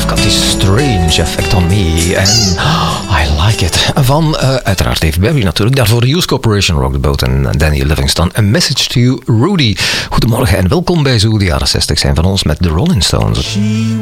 got this strange effect on me. En I like it. Van uiteraard Dave Berry natuurlijk. Daarvoor Youth Corporation, Rock the Boat en Danny Livingstone. A Message to Rudy. Goedemorgen en welkom bij Zo. De jaren 60 zijn van ons met The Rolling Stones.